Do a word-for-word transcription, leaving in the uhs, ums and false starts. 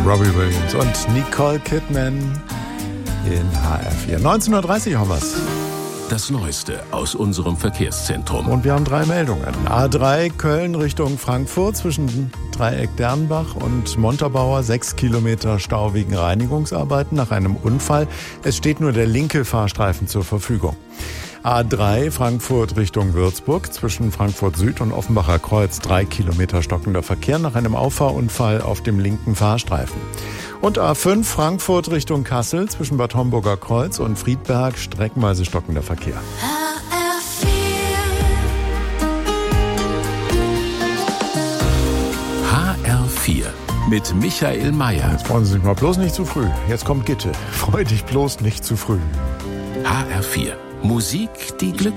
Robbie Williams und Nicole Kidman in H R vier. neunzehn Uhr dreißig haben wir's. Das Neueste aus unserem Verkehrszentrum. Und wir haben drei Meldungen. A drei Köln Richtung Frankfurt zwischen Dreieck Dernbach und Montabaur. Sechs Kilometer Stau wegen Reinigungsarbeiten nach einem Unfall. Es steht nur der linke Fahrstreifen zur Verfügung. A drei Frankfurt Richtung Würzburg zwischen Frankfurt Süd und Offenbacher Kreuz. Drei Kilometer stockender Verkehr nach einem Auffahrunfall auf dem linken Fahrstreifen. Und A fünf Frankfurt Richtung Kassel zwischen Bad Homburger Kreuz und Friedberg streckenweise stockender Verkehr. H R vier mit Michael Mayer. Jetzt freuen Sie sich mal bloß nicht zu früh. Jetzt kommt Gitte. Freu dich bloß nicht zu früh. H R vier. Musik, die Glück